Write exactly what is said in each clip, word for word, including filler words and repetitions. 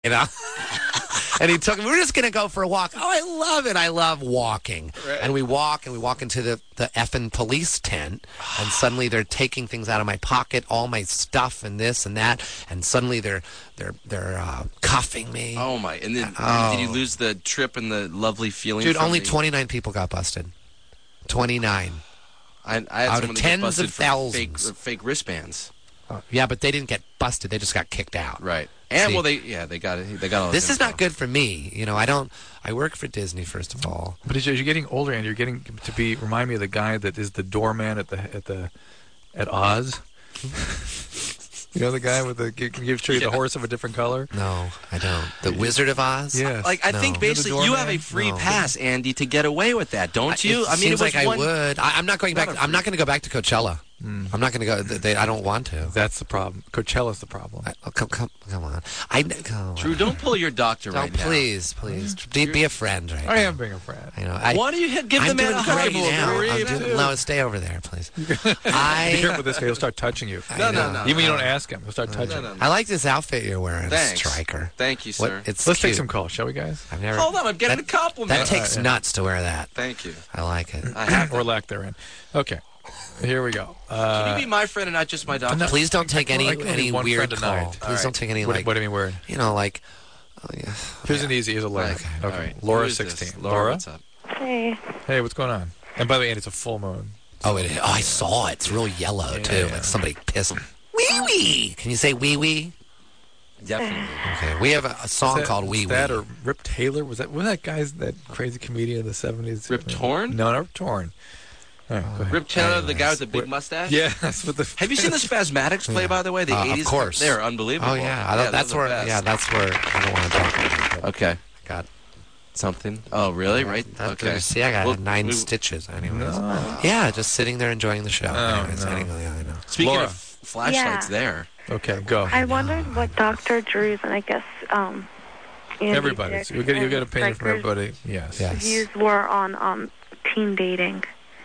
you know. And he took me. We were just going to go for a walk. Oh, I love it. I love walking. Right. And we walk, and we walk into the, the effing police tent, and suddenly they're taking things out of my pocket, all my stuff and this and that, and suddenly they're they're they're uh, cuffing me. Oh, my. And then oh. did you lose the trip and the lovely feeling? Dude, only the... twenty-nine people got busted. twenty-nine. I, I had out someone of that tens busted of for thousands. Fake, fake wristbands. Uh, yeah, but they didn't get busted. They just got kicked out. Right. And See, well, they yeah they got it. They got all. This is info. not good for me. You know, I don't. I work for Disney, first of all. But as you're getting older, and you're getting to be remind me of the guy that is the doorman at the at the at Oz. You know the guy with the can you show you yeah. the horse of a different color? No, I don't. The Wizard of Oz? Yes. Like I no. think basically you have a free no. pass, Andy, to get away with that, don't you? It I mean, seems it was like one... I would. I, I'm not going back. Not I'm not going to go back to Coachella. Mm. I'm not going to go. They, I don't want to. That's the problem. Coachella's the problem. I, oh, come, come, come on. I come Drew, on. don't pull your doctor don't, right now. Please, please, be, be a friend right I now. am being a friend. I know. I, Why don't you hit, give I'm the man doing a hug? great now. I'm doing, no, stay over there, please. I, be careful with this guy. He'll start touching you. No, no, no. Even no. you don't ask him. He'll start touching no, no, you. no. I like this outfit you're wearing, Thanks. Striker. Thank you, sir. What, it's Let's cute. take some calls, shall we, guys? I've never. Hold on, I'm getting that, a compliment. That takes uh, yeah. nuts to wear that. Thank you. I like it. I have or lack therein. Okay. Here we go. Uh, Can you be my friend and not just my doctor? No, please don't take any any weird call. Tonight. Please right. don't take any what, like. What do you mean weird? You know, like. Oh, yeah. Here's yeah. an easy. Here's a letter. Okay. Okay. All right. Laura, Who is this? sixteen. Laura, Laura, what's up? Hey. Hey, what's going on? And by the way, Andy, it's a full moon. Oh, it is. Oh, I saw it. It's real yellow yeah, too. yeah. Like somebody pissed. Wee wee. Can you say wee wee? Definitely. Okay. We have a, a song that, called Wee Wee. That or Rip Taylor? Was that was that guy's that crazy comedian in the seventies? Rip Torn? No, not Rip Torn. All right, go ahead. Rip Taylor, Anyways. the guy with the big mustache? Yeah, that's what the. Have you seen the Spasmatics play, Yeah. by the way? The Uh, of eighties? course. They're unbelievable. Oh yeah. I don't, yeah that's they're where. the best. Yeah, that's where I don't want to talk about it. Okay. Got Something. Oh, really? Right? that, Okay. See, I got Well, nine we- stitches. Anyways. No. Yeah, just sitting there enjoying the show. Oh, anyways, no. anyway, yeah, I know. Speaking Laura. of flashlights Yeah. there. Okay, go. I wondered what Doctor Drew's and I guess um, Andy Everybody's. Dick You get you get and opinion from Stryker's everybody. Yes. Yes. views were on um, teen dating.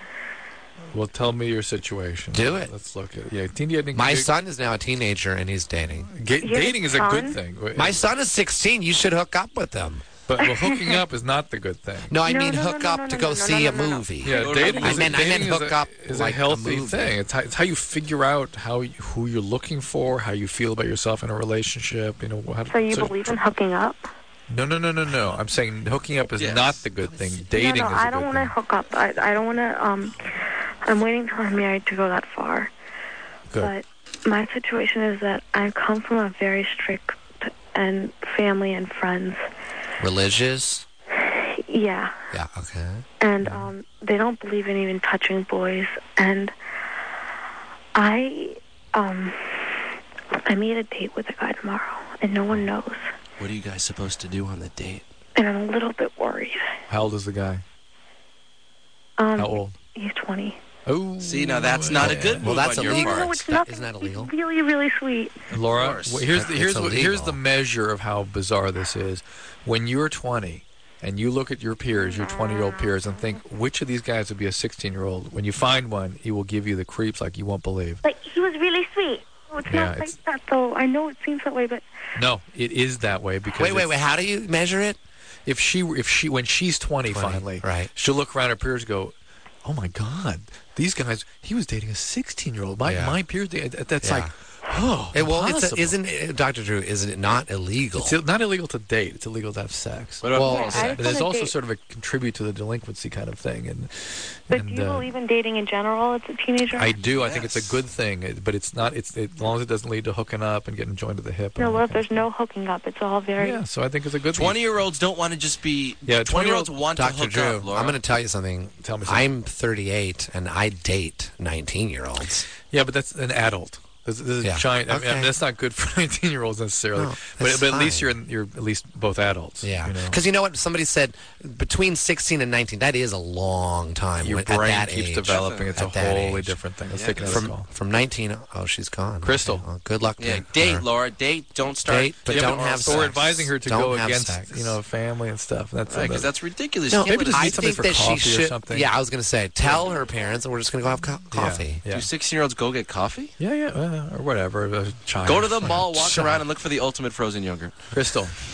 Well, tell me your situation. Do it. Let's look at it. Yeah, teen dating. My son is now a teenager and he's dating. Ga- You have a dating is a good son? thing. My son is sixteen. You should hook up with him. But well, hooking up is not the good thing. No, I No, mean no, no, hook no, up no, to no, go no, see no, a no, no, no. movie. Yeah, No, dating I is, meant- a, I dating meant is hook a, up is like a a healthy movie. thing. It's how, it's how you figure out how you, who you're looking for, how you feel about yourself in a relationship. You know, how, So you believe in hooking up? No, no, no, no, no. I'm saying hooking up is Yes. not the good thing. Dating no, no, is a I don't good want to thing. hook up. I, I don't want to. Um, I'm waiting till I'm married to go that far. Good. But my situation is that I come from a very strict and family and friends. Religious? Yeah. Yeah, okay. And um, they don't believe in even touching boys. And I, um, I made a date with a guy tomorrow, and no one knows. What are you guys supposed to do on the date? And I'm a little bit worried. How old is the guy? Um, How old? He's twenty. Oh, See, now that's not a good Well, move that's on your illegal. part. No, it's That- nothing. isn't that illegal? He's really, really sweet. Laura, Of course. well, here's the, It's here's what, here's illegal. the measure of how bizarre this is. When you're twenty and you look at your peers, your twenty-year-old peers, and think which of these guys would be a sixteen-year-old. When you find one, he will give you the creeps like you won't believe. But he was really sweet. Oh, it's Yeah, not it's- like that, though. I know it seems that way, but No, it is that way because Wait, wait, it's- wait. How do you measure it? if she if she when she's twenty, twenty, finally, right. she'll look around her peers and go, "Oh my God, these guys! He was dating a sixteen-year-old. My Yeah. my peers, they- that's Yeah. like, oh, It, well, it's a, impossible." isn't it, Doctor Drew? Isn't it not illegal? It's not illegal to date. It's illegal to have sex. What about Well, oral Yeah, I sex? just But there's wanna also date. sort of a contribute to the delinquency kind of thing, and but and do you uh, believe in dating in general as a teenager? I do. I think it's Yes. a good thing, it- but it's not. It's it, as long as it doesn't lead to hooking up and getting joined to the hip. and no, all well, that if there's kind no hooking up, it's all of very. stuff. Yeah, so I think it's a good thing. twenty-year-olds don't want to just be... Yeah, twenty-year-olds want to Doctor hook Drew, up, Laura. I'm going to tell you something. Tell me something. I'm thirty-eight, and I date nineteen-year-olds. Yeah, but that's an adult. This, this is Yeah. giant. I mean, I mean, Okay. that's not good for nineteen-year-olds necessarily. No, but that's but at least fine. you're in, you're at least both adults. Yeah, you know? because you know what? Somebody said between sixteen and nineteen. That is a long time. your when- brain at that keeps age. developing. It's a At that wholly age. different thing. Let's Yeah, take another From call. from nineteen. Oh, she's gone. Crystal. Okay, well, good luck. Yeah, to date, her. Laura. Date. Don't start... Date, but Yeah, don't but have so sex. we're advising her to Don't go have against sex. you know family and stuff. That's Right, a- because that's ridiculous. No, You can't maybe let just a I need something think for that she coffee or should. something. Yeah, I was going to say, tell her parents, and we're just going to go have co- coffee. Yeah, yeah. Do sixteen-year-olds go get coffee? Yeah, yeah, uh, or whatever. A child. Go to the mall, walk Shut around, up. and look for the ultimate frozen yogurt. Crystal.